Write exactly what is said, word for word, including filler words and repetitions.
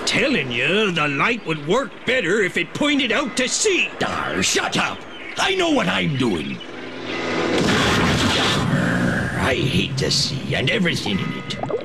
telling you, the light would work better if it pointed out to sea. Dar, shut up! I know what I'm doing. Dar, I hate the sea and everything in it.